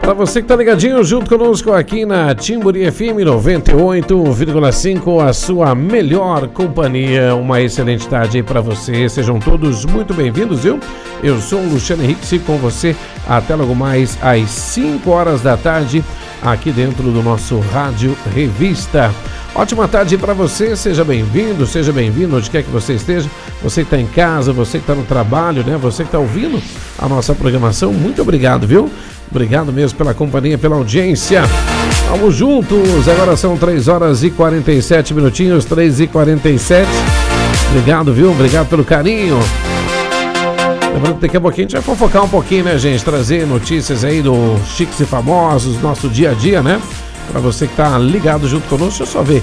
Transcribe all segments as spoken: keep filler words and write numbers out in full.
Para você que tá ligadinho junto conosco aqui na Timburi F M noventa e oito vírgula cinco, a sua melhor companhia. Uma excelente tarde aí para você. Sejam todos muito bem-vindos, viu? Eu sou o Luciano Henrique, sigo com você até logo mais às cinco horas da tarde aqui dentro do nosso Rádio Revista. Ótima tarde para você, seja bem-vindo, seja bem-vindo onde quer que você esteja. Você que está em casa, você que está no trabalho, né? Você que está ouvindo a nossa programação, muito obrigado, viu? Obrigado mesmo pela companhia, pela audiência. Vamos juntos, agora são três horas e quarenta e sete minutinhos, três e quarenta e sete. Obrigado, viu? Obrigado pelo carinho. Lembrando que daqui a pouquinho a gente vai fofocar um pouquinho, né, gente? Trazer notícias aí dos chiques e famosos, nosso dia a dia, né? Pra você que tá ligado junto conosco, deixa eu só ver.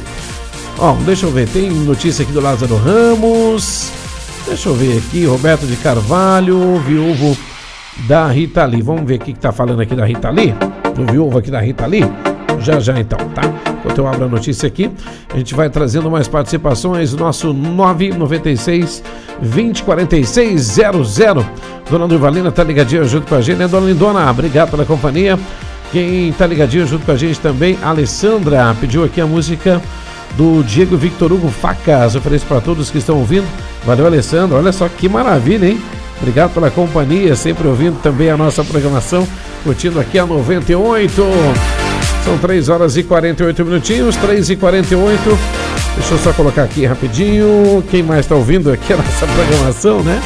Ó, deixa eu ver, tem notícia aqui do Lázaro Ramos. Deixa eu ver aqui, Roberto de Carvalho, viúvo da Rita Lee. Vamos ver o que tá falando aqui da Rita Lee? Do viúvo aqui da Rita Lee? Já já então, tá? Enquanto eu abro a notícia aqui, a gente vai trazendo mais participações. Nosso nove nove seis, vinte, quarenta e seis, zero zero. Dona Durvalina tá ligadinha junto com a gente, né, Dona Lindona? Obrigado pela companhia. Quem tá ligadinho junto com a gente também, a Alessandra pediu aqui a música do Diego Victor Hugo Facas. Ofereço para todos que estão ouvindo. Valeu, Alessandra. Olha só que maravilha, hein? Obrigado pela companhia, sempre ouvindo também a nossa programação, curtindo aqui a noventa e oito. São três horas e quarenta e oito minutinhos, três e quarenta e oito. Deixa eu só colocar aqui rapidinho. Quem mais está ouvindo aqui a nossa programação, né?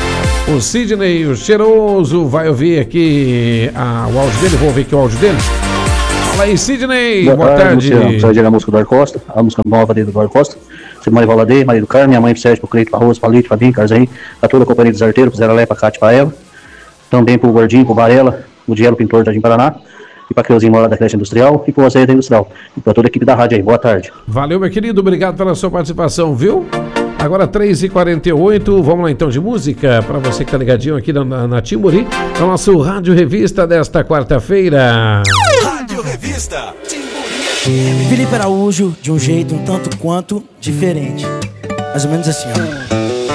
O Sidney, o cheiroso, vai ouvir aqui a, o áudio dele. Vou ouvir aqui o áudio dele. Fala aí, Sidney. Boa, Boa tarde. tarde. Você vai a música do Ar Costa, a música nova dele do Ar Costa. Você Marival Ladeia, marido Carmen, minha mãe, Sérgio, pro Cleito, pra Rosa, pra Lito, pra Vinho, Carzaim, pra toda a companhia dos arteiros, pro Zé Lé, pra Cátia, pra ela. Também pro Gordinho, pro Varela, o Dielo, pintor do Jardim Paraná. E pra Creuzinho, mora da creche industrial. E pro você da industrial. E pra toda a equipe da rádio aí. Boa tarde. Valeu, meu querido. Obrigado pela sua participação, viu? Agora três e quarenta e oito, vamos lá então de música, para você que tá ligadinho aqui na, na, na Timburi, é o nosso Rádio Revista desta quarta-feira. Rádio Revista Felipe Araújo, de um jeito um tanto quanto diferente. Mais ou menos assim, ó.